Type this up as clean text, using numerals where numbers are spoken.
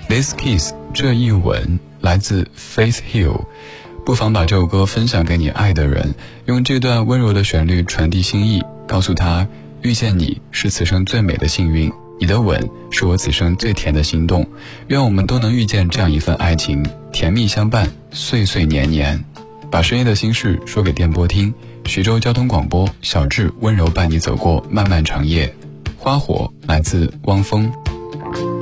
This Kiss 这一吻来自 Faith Hill， 不妨把这首歌分享给你爱的人，用这段温柔的旋律传递心意，告诉他遇见你是此生最美的幸运，你的吻是我此生最甜的心动。愿我们都能遇见这样一份爱情，甜蜜相伴，岁岁年年。把深夜的心事说给电波听，徐州交通广播，小智温柔伴你走过漫漫长夜。花火来自汪峰。